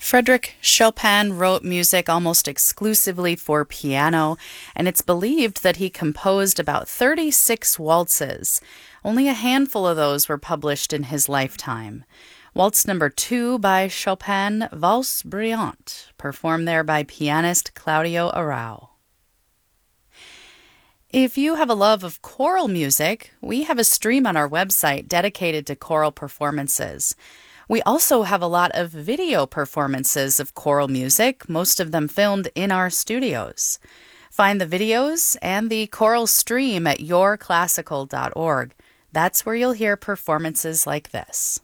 Frédéric Chopin wrote music almost exclusively for piano, and it's believed that he composed about 36 waltzes. Only a handful of those were published in his lifetime. Waltz number 2 by Chopin, Valse Brillante, performed there by pianist Claudio Arrau. If you have a love of choral music, we have a stream on our website dedicated to choral performances. We also have a lot of video performances of choral music, most of them filmed in our studios. Find the videos and the choral stream at yourclassical.org. That's where you'll hear performances like this.